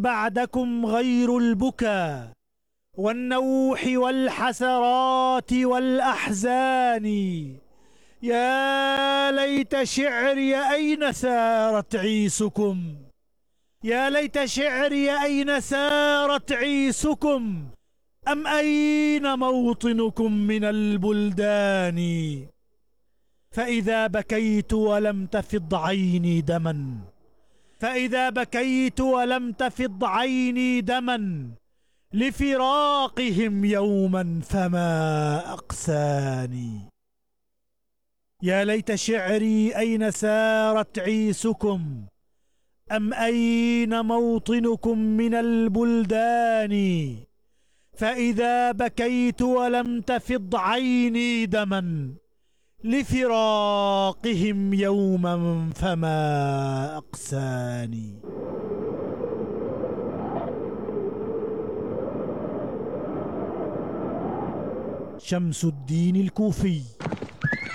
بعدكم غير البكا والنوح والحسرات والأحزان. يا ليت شعري أين سارت عيسكم، يا ليت شعري أين سارت عيسكم، أم أين موطنكم من البلدان. فإذا بكيت ولم تفض عيني دما، فإذا بكيت ولم تفض عيني دما لفراقهم يوما فما أقساني. يا ليت شعري أين سارت عيسكم، أم أين موطنكم من البلدان. فإذا بكيت ولم تفض عيني دما لفراقهم يوما فما أقساني. شمس الدين الكوفي.